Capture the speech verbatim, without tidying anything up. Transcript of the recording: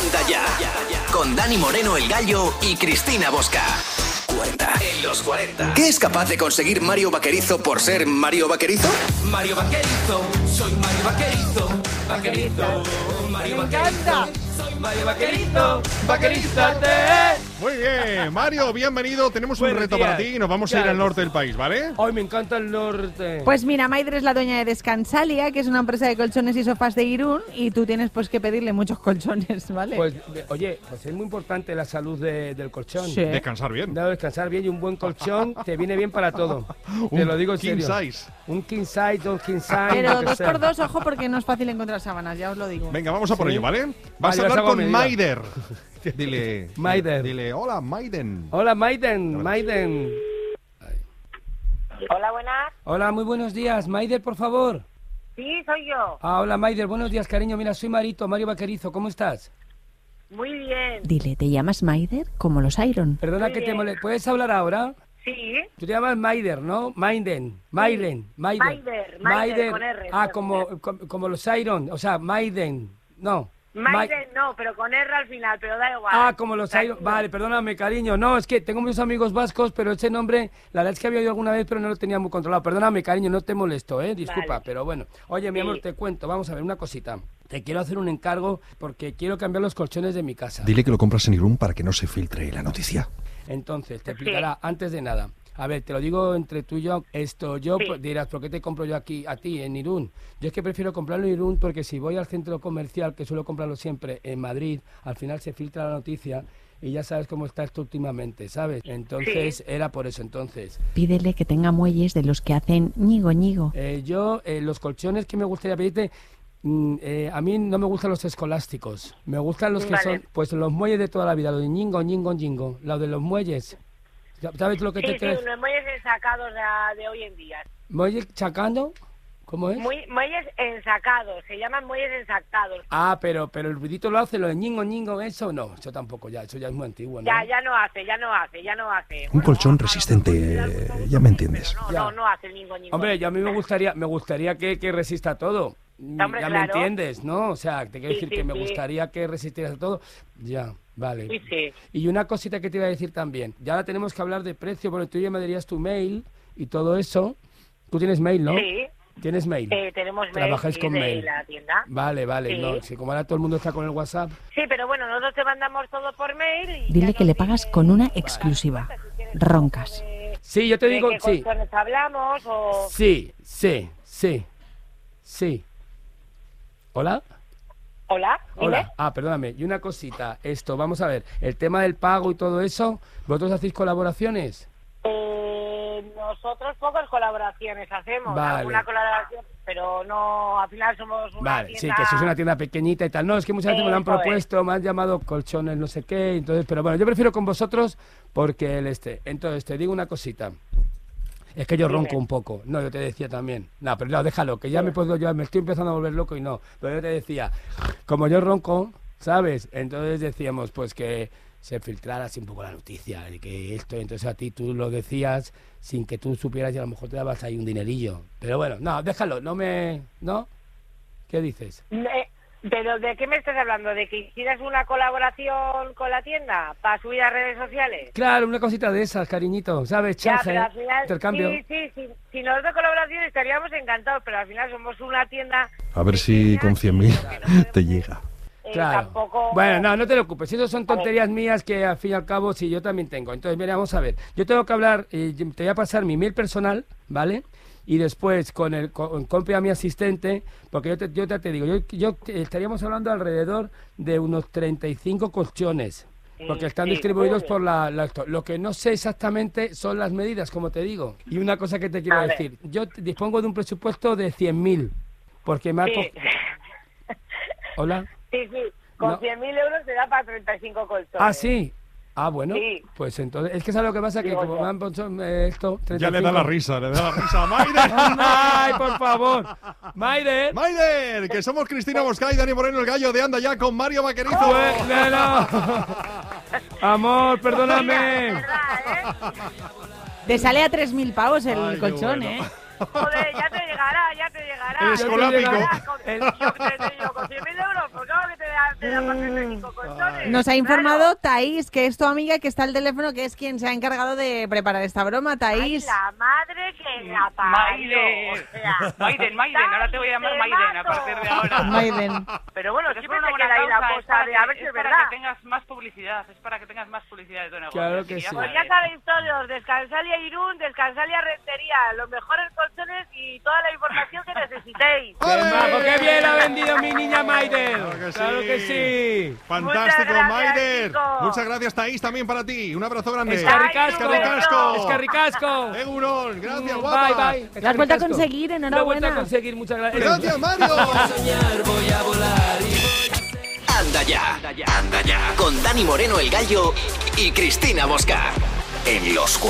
Anda Ya, con Dani Moreno el Gallo y Cristina Bosca. cuarenta. En los cuarenta. ¿Qué es capaz de conseguir Mario Vaquerizo por ser Mario Vaquerizo? Mario Vaquerizo, soy Mario Vaquerizo, Vaquerizo, Mario Vaquerizo, soy Mario Vaquerizo, Vaquerízate. Muy bien, Mario, bienvenido. Tenemos un Buenos reto días. para ti y nos vamos a ir Claro al norte que del sí. país, ¿vale? Hoy me encanta el norte. Pues mira, Maider es la dueña de Descansalia, que es una empresa de colchones y sofás de Irún, y tú tienes pues que pedirle muchos colchones, ¿vale? Pues, de- oye, pues es muy importante la salud de- del colchón. Sí. Descansar bien. Debo descansar bien y un buen colchón te viene bien para todo. Te Un lo digo en king serio. size. Un king size, dos king size. Pero lo que dos sea. por dos, ojo, porque no es fácil encontrar sábanas, ya os lo digo. Venga, vamos a por Sí. ello, ¿vale? Vas Vale, a yo hablar hago con medida. Maider. Dile. Maider. Dile, hola, Maiden. Hola, Maiden, Maiden. Hola, buenas. Hola, muy buenos días. Maider, por favor. Sí, soy yo. Ah, hola, Maider. Buenos días, cariño. Mira, soy Marito, Mario Vaquerizo. ¿Cómo estás? Muy bien. Dile, ¿te llamas Maider? Como los Iron. Perdona Muy que te bien. moleste. ¿Puedes hablar ahora? Sí. Tú te llamas Maider, ¿no? Maiden, Maiden, Maiden. Maider, Maider, con R, Ah, con como, R. como, como los Iron, o sea, Maiden, no. Maiden no, pero con R al final, pero da igual. Ah, como los Iron. Tranquilo. Vale, perdóname, cariño. No, es que tengo muchos amigos vascos, pero ese nombre, la verdad es que había oído alguna vez, pero no lo tenía muy controlado. Perdóname, cariño, no te molesto, ¿eh? Disculpa, Vale. pero bueno. Oye, mi Sí. amor, te cuento, vamos a ver una cosita. Te quiero hacer un encargo porque quiero cambiar los colchones de mi casa. Dile que lo compras en Irún para que no se filtre la noticia. Entonces, te Sí. explicará, antes de nada. A ver, te lo digo entre tú y yo. Esto, yo Sí. pues, dirás, ¿por qué te compro yo aquí, a ti, en Irún? Yo es que prefiero comprarlo en Irún porque si voy al centro comercial, que suelo comprarlo siempre en Madrid, al final se filtra la noticia y ya sabes cómo está esto últimamente, ¿sabes? Entonces, Sí. era por eso. Entonces, Pídele que tenga muelles de los que hacen ñigo ñigo. eh, yo, eh, los colchones que me gustaría pedirte, mm, eh, a mí no me gustan los escolásticos. Me gustan los que Vale. son, pues los muelles de toda la vida, los de ñingo, ñingo, ñingo. Los de los muelles. ¿Sabes lo que Sí, te sí, crees? los muelles ensacados de, de hoy en día. ¿Muelle chacando? ¿Cómo es? Muy, muelles ensacados, se llaman muelles ensacados. Ah, pero pero el ruidito lo hace, lo de ñingo, ñingo, eso no, eso tampoco ya, eso ya es muy antiguo, ¿no? Ya, ya no hace, ya no hace, ya no hace. Un colchón a lo resistente, mejor eh, algún producto ya me sí, entiendes. pero No, Ya. no, no hace ningún ningún. Hombre, yo a mí me gustaría, me gustaría que, que resista todo. Hombre, ya me claro. entiendes, ¿no? O sea, te quiero Sí, decir sí, que me sí. gustaría que resistiera todo. Ya, vale. Sí, sí. Y una cosita que te iba a decir también. Ya ahora tenemos que hablar de precio, porque tú ya me darías tu mail y todo eso. Tú tienes mail, ¿no? Sí, ¿Tienes mail? eh, tenemos mail Trabajáis sí, con de mail. la tienda. Vale, vale. Sí. No, si como ahora todo el mundo está con el WhatsApp. Sí, pero bueno, nosotros te mandamos todo por mail. Y Dile ya que nos le pagas dices- con una exclusiva. Si quieres Roncas. un poco de- Sí, yo te de digo, qué sí. colchones hablamos o... Sí, sí, sí, sí. ¿Hola? Hola, dime. Hola. Ah, perdóname. Y una cosita. Esto, vamos a ver. El tema del pago y todo eso, ¿vosotros hacéis colaboraciones? Eh, nosotros pocas colaboraciones hacemos, Vale. alguna colaboración, pero no, al final somos una Vale, sí, tienda... que sois una tienda pequeñita y tal. No, es que muchas veces me lo han Eso es. propuesto, me han llamado colchones, no sé qué. Entonces, pero bueno, yo prefiero con vosotros porque el este. Entonces, te digo una cosita. Es que yo Dime. ronco un poco. No, yo te decía también. No, pero no, déjalo, que ya me puedo, yo me estoy empezando a volver loco y no. Pero yo te decía, como yo ronco, ¿sabes? Entonces decíamos, pues que se filtrara así un poco la noticia de que esto, entonces a ti tú lo decías sin que tú supieras y a lo mejor te dabas ahí un dinerillo. Pero bueno, no, déjalo, no me... ¿No? ¿Qué dices? Eh, ¿Pero de qué me estás hablando? ¿De que hicieras una colaboración con la tienda para subir a redes sociales? Claro, una cosita de esas, cariñito, ¿sabes? Ya, Chanje, pero al final, intercambio. sí, sí, sí, si nos da colaboración estaríamos encantados, pero al final somos una tienda... A ver si con cien mil te llega. eh, Claro. Tampoco... Bueno, no, no te preocupes. Esas son tonterías mías que al fin y al cabo sí yo también tengo. Entonces, mira, vamos a ver. Yo tengo que hablar, eh, te voy a pasar mi mail personal, ¿vale? Y después con el con, copia a mi asistente, porque yo te, yo te, te digo, yo, yo estaríamos hablando alrededor de unos treinta y cinco colchones. Porque están Sí, distribuidos muy por la, la esto. Lo que no sé exactamente son las medidas, como te digo. Y una cosa que te quiero A ver. decir. Yo te- dispongo de un presupuesto de cien mil. Porque me ha... Sí. co- ¿Hola? Sí, sí, con No. cien mil euros te da para treinta y cinco colchones. Ah, sí. Ah, bueno. Sí. Pues entonces, es que ¿sabes lo que pasa? Que Digo como yo. me han puesto eh, esto... Ya le da treinta y cinco. la risa, le da la risa a Maider. ¡Ay, por favor! ¡Maider! Maider, que somos Cristina Bosca y Dani Moreno el Gallo de Anda Ya con Mario Vaquerizo. Pues, no, no. Amor, De perdóname. verdad, ¿eh? Te sale a tres mil pavos el Ay, qué colchón, bueno. ¿eh? Joder, ya te llegará, ya te llegará. Es Ya te colápico. llegará. Con, yo, te digo, con cien mil euros, ¿por qué no que te da entera para hacer cinco colchones. Nos ha informado Thaís, que es tu amiga, que está al teléfono, que es quien se ha encargado de preparar esta broma, Thaís. Ay, la madre que la parió. Maiden, O sea, Maiden, Maiden, ahora te voy a llamar te Maiden a mato. partir de ahora. Maiden. Pero bueno, Porque es siempre por una te buena queda ahí la causa, es cosa para de que- a ver si es es para verdad. que tengas más publicidad, es para que tengas más publicidad de tu negocio. Claro Así que ya sí. Pues sabes. ya sabéis todos, Descansalia Irún, Descansalia Rentería, los mejores colchones y toda la información que necesitéis. ¡Qué majo, qué bien ha vendido mi niña Maiden! Claro que sí. ¡Claro que sí! Fantástico, Muchas gracias, Maider. chicos. Muchas gracias, Thaís, también para ti. Un abrazo grande. ¡Escarricasco! Escarricasco. ¡Escarricasco! Egunon, gracias, Bye, guapa. bye. Lo has vuelto a Escarricasco. conseguir, Lo he vuelto enhorabuena. a conseguir, muchas gracias. Gracias, Mario. Anda ya, anda ya. Con Dani Moreno el Gallo y Cristina Bosca. En los